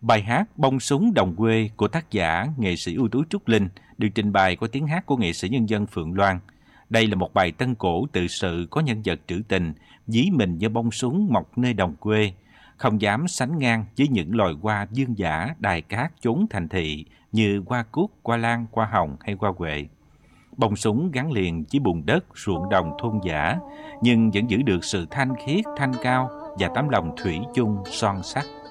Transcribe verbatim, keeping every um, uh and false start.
Bài hát Bông Súng Đồng Quê của tác giả nghệ sĩ ưu tú Trúc Linh được trình bày qua tiếng hát của nghệ sĩ nhân dân Phượng Loan. Đây là một bài tân cổ tự sự có nhân vật trữ tình, dí mình như bông súng mọc nơi đồng quê, không dám sánh ngang với những loài hoa dương dã đài cát chốn thành thị như hoa cúc, hoa lan, hoa hồng hay hoa huệ. Bông súng gắn liền với bùn đất, ruộng đồng thôn dã, nhưng vẫn giữ được sự thanh khiết, thanh cao và tấm lòng thủy chung son sắt.